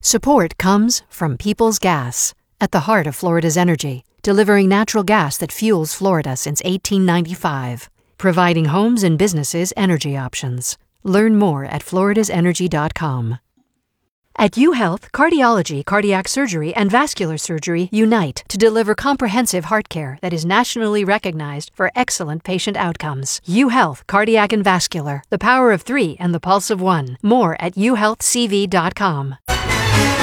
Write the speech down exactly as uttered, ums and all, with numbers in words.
Support comes from Peoples Gas, at the heart of Florida's energy, delivering natural gas that fuels Florida since eighteen ninety-five, providing homes and businesses energy options. Learn more at floridas energy dot com. At UHealth, cardiology, cardiac surgery, and vascular surgery unite to deliver comprehensive heart care that is nationally recognized for excellent patient outcomes. UHealth, cardiac and vascular, the power of three and the pulse of one. More at u health c v dot com.